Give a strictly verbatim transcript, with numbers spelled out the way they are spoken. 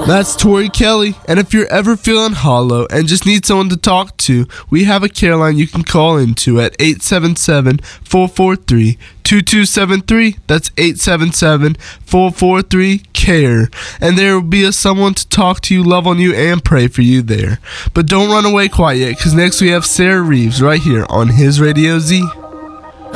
That's Tori Kelly, and if you're ever feeling hollow and just need someone to talk to, we have a care line you can call into at eight seven seven, four four three, two two seven three. That's eight seven seven, four four three, C A R E, and there will be a someone to talk to you, love on you, and pray for you there. But don't run away quite yet, because next we have Sarah Reeves right here on His Radio Z.